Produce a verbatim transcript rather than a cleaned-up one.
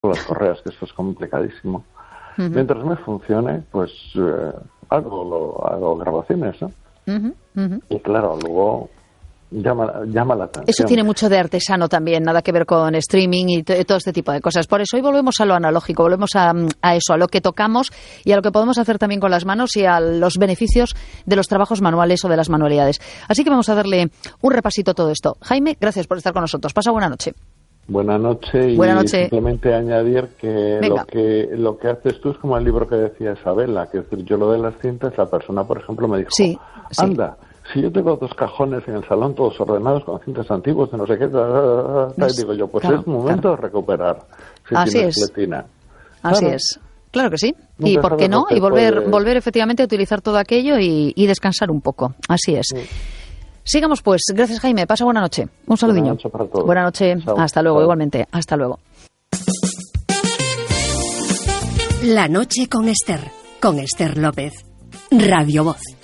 las correas, que eso es complicadísimo. Uh-huh. Mientras me funcione, pues eh, hago, lo, hago grabaciones, ¿no? Uh-huh, uh-huh. Y claro, luego llama, llama la atención. Eso tiene mucho de artesano también, nada que ver con streaming y t- todo este tipo de cosas. Por eso hoy volvemos a lo analógico, volvemos a, a eso, a lo que tocamos y a lo que podemos hacer también con las manos y a los beneficios de los trabajos manuales o de las manualidades. Así que vamos a darle un repasito a todo esto. Jaime, gracias por estar con nosotros. Pasa buena noche. Buenas noches, y Buena noche. Simplemente añadir que lo que lo que haces tú es como el libro que decía Isabela, que es decir, yo lo de las cintas, la persona, por ejemplo, me dijo, sí, sí. anda, si yo tengo dos cajones en el salón todos ordenados con cintas antiguas de no sé qué, y digo yo, pues claro, es momento claro. de recuperar. Si Así es. Pletina. Así claro. es. Claro que sí. Nunca ¿Y por qué no? Y volver, puede... volver efectivamente a utilizar todo aquello y, y descansar un poco. Así es. Sí. Sigamos pues. Gracias, Jaime. Pasa buena noche. Un saludiño. Buena noche para todos. Buena noche. Chao. Hasta luego. Chao. Igualmente. Hasta luego. La noche con Esther. Con Esther López. Radio Voz.